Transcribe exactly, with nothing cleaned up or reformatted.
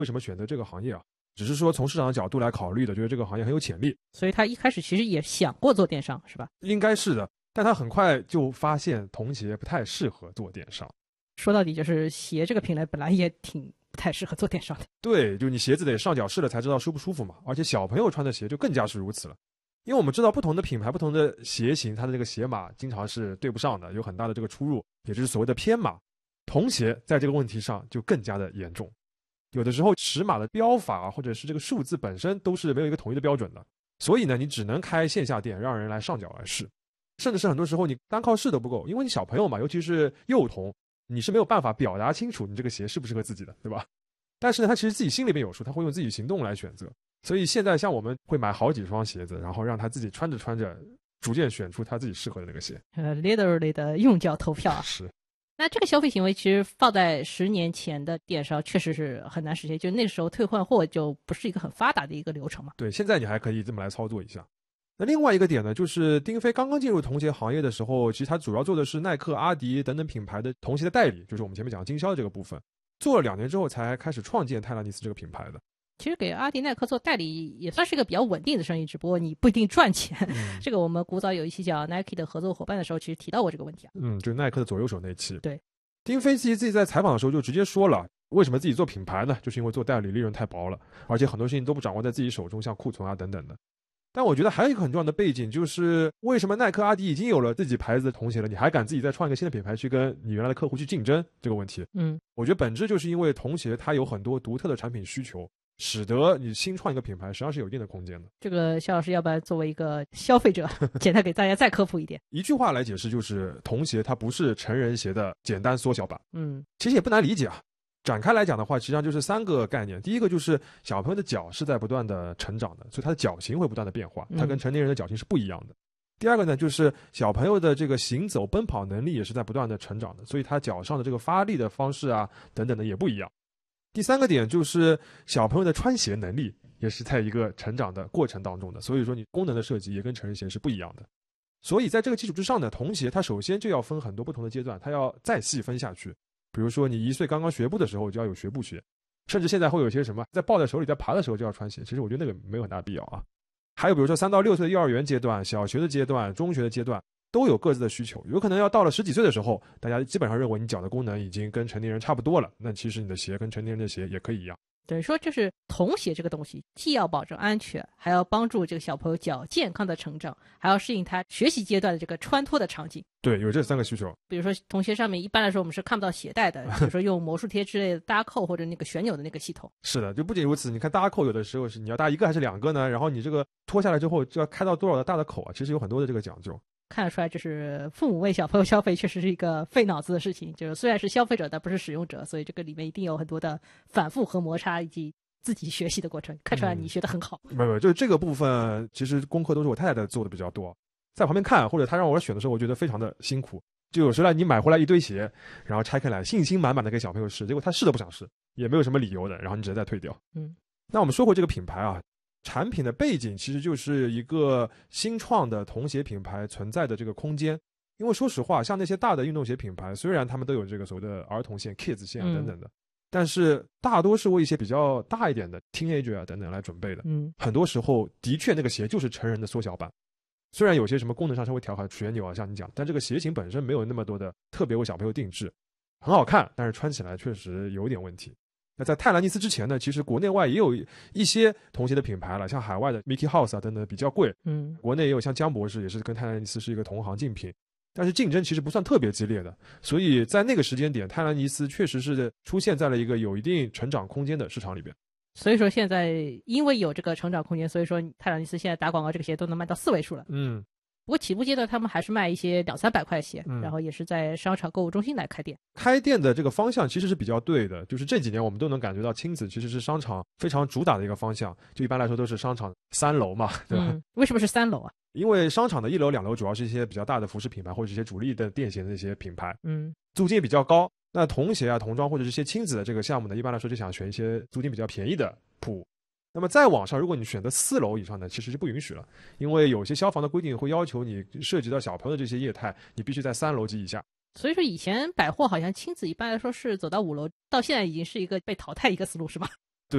为什么选择这个行业啊？只是说从市场的角度来考虑的，觉得这个行业很有潜力。 所以他一开始其实也想过做电商，是吧？ 应该是的，但他很快就发现童鞋不太适合做电商。 说到底就是鞋这个品类本来也挺不太适合做电商的。 对，就你鞋子得上脚试了才知道舒不舒服嘛，而且小朋友穿的鞋就更加是如此了。因为我们知道不同的品牌不同的鞋型，它的这个鞋码经常是对不上的，有很大的这个出入，也就是所谓的偏码。童鞋在这个问题上就更加的严重，有的时候尺码的标法或者是这个数字本身都是没有一个统一的标准的，所以呢你只能开线下店让人来上脚来试，甚至是很多时候你单靠试都不够，因为你小朋友嘛，尤其是幼童，你是没有办法表达清楚你这个鞋适不适合自己的，对吧？但是呢他其实自己心里面有数，他会用自己行动来选择。所以现在像我们会买好几双鞋子，然后让他自己穿着穿着逐渐选出他自己适合的那个鞋。 呃 literally 的用脚投票啊。 是。 那这个消费行为其实放在十年前的电商确实是很难实现，就那时候退换货就不是一个很发达的一个流程嘛。 对，现在你还可以这么来操作一下。那另外一个点呢，就是丁飞刚刚进入童鞋行业的时候，其实他主要做的是耐克、阿迪等等品牌的童鞋的代理，就是我们前面讲经销的这个部分。做了两年之后才开始创建泰拉尼斯这个品牌的。 其实给阿迪耐克做代理也算是一个比较稳定的生意，只不过你不一定赚钱。嗯、这个我们古早有一期讲 Nike 的合作伙伴的时候其实提到过这个问题啊。 嗯，就是耐克的左右手那期。 对， 丁飞自己自己在采访的时候就直接说了，为什么自己做品牌呢？就是因为做代理利润太薄了，而且很多事情都不掌握在自己手中，像库存啊等等的。但我觉得还有一个很重要的背景，就是为什么耐克、阿迪已经有了自己牌子的童鞋了，你还敢自己再创一个新的品牌去跟你原来的客户去竞争这个问题。 嗯， 我觉得本质就是因为童鞋它有很多独特的产品需求，使得你新创一个品牌实际上是有一定的空间的。 这个肖老师要不然作为一个消费者简单给大家再科普一点。 一句话来解释，就是童鞋它不是成人鞋的简单缩小版。 嗯， 其实也不难理解啊。展开来讲的话，实际上就是三个概念。第一个就是小朋友的脚是在不断的成长的，所以他的脚型会不断的变化，它跟成年人的脚型是不一样的。嗯、第二个呢，就是小朋友的这个行走奔跑能力也是在不断的成长的，所以他脚上的这个发力的方式啊等等的也不一样。第三个点就是小朋友的穿鞋能力也是在一个成长的过程当中的，所以说你功能的设计也跟成人鞋是不一样的。所以在这个基础之上呢，童鞋它首先就要分很多不同的阶段，它要再细分下去。比如说你一岁刚刚学步的时候就要有学步鞋，甚至现在会有一些什么在抱在手里在爬的时候就要穿鞋，其实我觉得那个没有很大必要啊。还有比如说三到六岁的幼儿园阶段、小学的阶段、中学的阶段都有各自的需求，有可能要到了十几岁的时候，大家基本上认为你脚的功能已经跟成年人差不多了，那其实你的鞋跟成年人的鞋也可以一样。 等于说就是童鞋这个东西既要保证安全，还要帮助这个小朋友脚健康的成长，还要适应他学习阶段的这个穿脱的场景。 对，有这三个需求。 比如说童鞋上面一般来说我们是看不到鞋带的，比如说用魔术贴之类的搭扣或者那个旋钮的那个系统。 是的，就不仅如此，你看搭扣有的时候是你要搭一个还是两个呢，然后你这个脱下来之后就要开到多少的大的口啊，其实有很多的这个讲究。 看得出来，就是父母为小朋友消费确实是一个费脑子的事情，就是虽然是消费者但不是使用者，所以这个里面一定有很多的反复和摩擦以及自己学习的过程。看出来你学得很好。 嗯、没有，就是这个部分其实功课都是我太太做的比较多，在旁边看或者她让我选的时候，我觉得非常的辛苦。就有时候你买回来一堆鞋，然后拆开来信心满满的给小朋友试，结果他试都不想试，也没有什么理由的，然后你直接再退掉。 嗯， 那我们说回这个品牌啊，产品的背景其实就是一个新创的童鞋品牌存在的这个空间。因为说实话，像那些大的运动鞋品牌，虽然他们都有这个所谓的儿童线、kids 线啊等等的、嗯，但是大多是为一些比较大一点的 teenager 啊等等来准备的。 嗯， 很多时候的确那个鞋就是成人的缩小版。虽然有些什么功能上稍微调好旋钮啊，像你讲，但这个鞋型本身没有那么多的特别为小朋友定制，很好看，但是穿起来确实有点问题。那在泰兰尼斯之前呢，其实国内外也有一些童鞋的品牌了，像海外的 Mickey House 啊等等比较贵， 嗯， 国内也有像江博士，也是跟泰兰尼斯是一个同行竞品，但是竞争其实不算特别激烈的，所以在那个时间点，泰兰尼斯确实是出现在了一个有一定成长空间的市场里边。 所以说现在因为有这个成长空间，所以说泰兰尼斯现在打广告这个鞋都能卖到四位数了。 嗯， 不过起步阶段他们还是卖一些两三百块鞋、 嗯、 然后也是在商场购物中心来开店。 开店的这个方向其实是比较对的，就是这几年我们都能感觉到亲子其实是商场非常主打的一个方向，就一般来说都是商场三楼嘛，对吧、 嗯、为什么是三楼啊？ 因为商场的一楼两楼主要是一些比较大的服饰品牌或者一些主力的店鞋的那些品牌， 嗯， 租金也比较高。那童鞋啊童装或者是一些亲子的这个项目呢，一般来说就想选一些租金比较便宜的铺。那么再往上，如果你选择四楼以上呢，其实就不允许了，因为有些消防的规定会要求你涉及到小朋友的这些业态，你必须在三楼及以下。 所以说以前百货好像亲子一般来说是走到五楼，到现在已经是一个被淘汰一个思路，是吧？